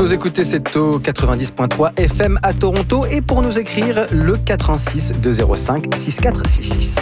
nous écoutez, c'est au 90.3 FM à Toronto. Et pour nous écrire, le 416 205 6466.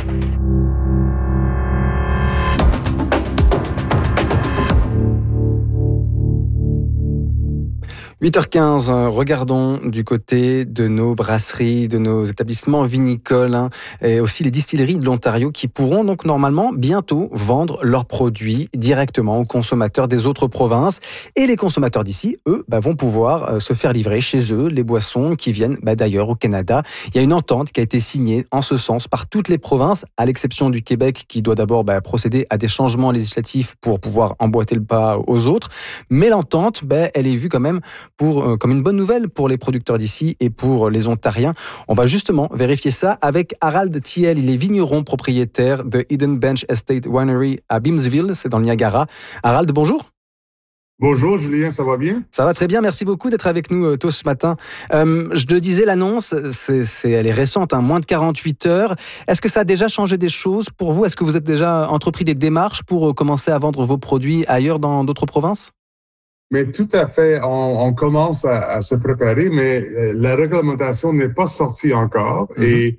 8h15, regardons du côté de nos brasseries, de nos établissements vinicoles, et aussi les distilleries de l'Ontario qui pourront donc normalement bientôt vendre leurs produits directement aux consommateurs des autres provinces. Et les consommateurs d'ici, eux, vont pouvoir se faire livrer chez eux les boissons qui viennent d'ailleurs au Canada. Il y a une entente qui a été signée en ce sens par toutes les provinces, à l'exception du Québec qui doit d'abord procéder à des changements législatifs pour pouvoir emboîter le pas aux autres. Mais l'entente, elle est vue quand même comme une bonne nouvelle pour les producteurs d'ici et pour les Ontariens. On va justement vérifier ça avec Harald Thiel. Il est vigneron propriétaire de Eden Bench Estate Winery à Beamsville, c'est dans le Niagara. Harald, bonjour. Bonjour Julien, ça va bien? Ça va très bien, merci beaucoup d'être avec nous tôt ce matin. Je le disais, l'annonce, elle est récente, moins de 48 heures. Est-ce que ça a déjà changé des choses pour vous? Est-ce que vous êtes déjà entrepris des démarches pour commencer à vendre vos produits ailleurs dans d'autres provinces? Mais tout à fait, on commence à se préparer, mais la réglementation n'est pas sortie encore. Et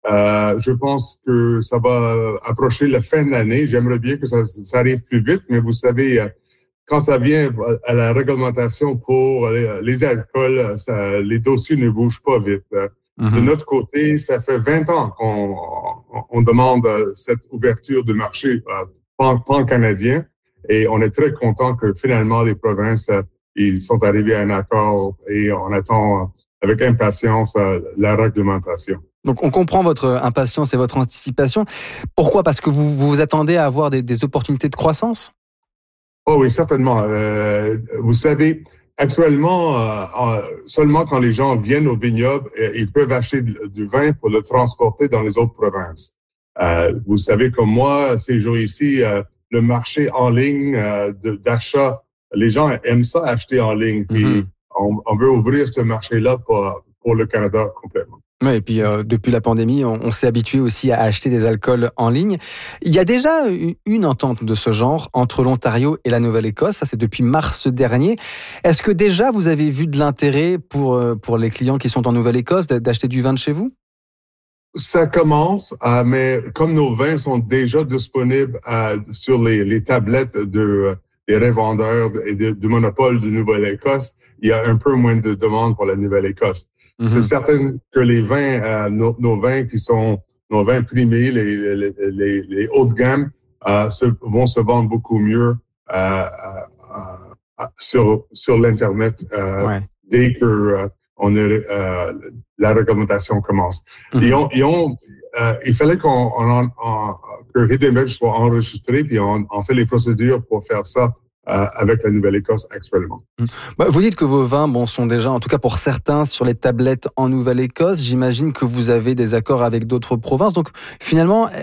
je pense que ça va approcher la fin de l'année. J'aimerais bien que ça arrive plus vite, mais vous savez, quand ça vient à la réglementation pour les alcools, les dossiers ne bougent pas vite. De notre côté, ça fait 20 ans qu'on demande cette ouverture de marché pan-canadien. Et on est très content que finalement les provinces ils sont arrivés à un accord et on attend avec impatience la réglementation. Donc on comprend votre impatience et votre anticipation. Pourquoi? Parce que vous vous attendez à avoir des opportunités de croissance? Oh oui, certainement. Vous savez, actuellement, seulement quand les gens viennent au vignoble, ils peuvent acheter du vin pour le transporter dans les autres provinces. Vous savez comme moi, ces jours ici, le marché en ligne d'achat, les gens aiment ça acheter en ligne. Puis on veut ouvrir ce marché-là pour le Canada complètement. Oui, et puis depuis la pandémie, on s'est habitué aussi à acheter des alcools en ligne. Il y a déjà une entente de ce genre entre l'Ontario et la Nouvelle-Écosse. Ça, c'est depuis mars dernier. Est-ce que déjà vous avez vu de l'intérêt pour les clients qui sont en Nouvelle-Écosse d'acheter du vin de chez vous? Ça commence, mais comme nos vins sont déjà disponibles sur les tablettes des revendeurs et du monopole de Nouvelle-Écosse, il y a un peu moins de demande pour la Nouvelle-Écosse. C'est certain que les vins, nos vins qui sont nos vins primés, les hauts de gamme, vont se vendre beaucoup mieux sur l'Internet dès que la réglementation commence. Il fallait que Hidden Bench soit enregistré, puis on fait les procédures pour faire ça avec la Nouvelle-Écosse actuellement. Vous dites que vos vins sont déjà, en tout cas pour certains, sur les tablettes en Nouvelle-Écosse. J'imagine que vous avez des accords avec d'autres provinces. Donc finalement,